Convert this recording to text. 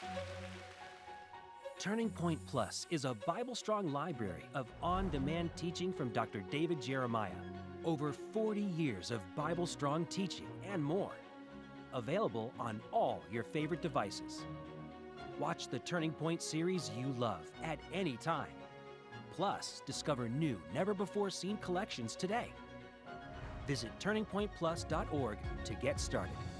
Turning Point Plus is a Bible-strong library of on-demand teaching from Dr. David Jeremiah. Over 40 years of Bible-strong teaching and more. Available on all your favorite devices. Watch the Turning Point series you love at any time. Plus, discover new, never-before-seen collections today. Visit turningpointplus.org to get started.